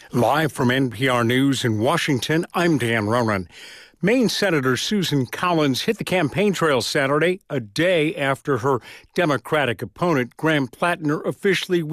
Live from NPR News in Washington, I'm Dan Ronan. Maine Senator Susan Collins hit the campaign trail Saturday, a day after her Democratic opponent, Graham Plattner, officially